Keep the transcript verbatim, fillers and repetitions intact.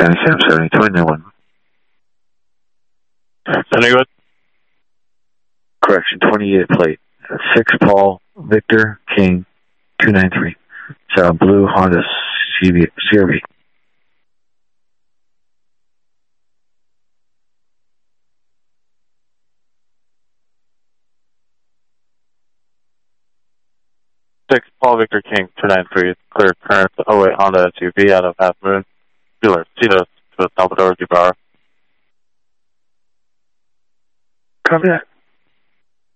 seventy-seven seventy-two, and then one. Any good? Correction, twenty-eight plate. six Paul Victor King two nine three. It's a blue Honda C R V. six Paul Victor King two nine three. Clear current oh eight Honda S U V out of Half Moon. Dealer Cetus to Salvador Guevara. Copy that.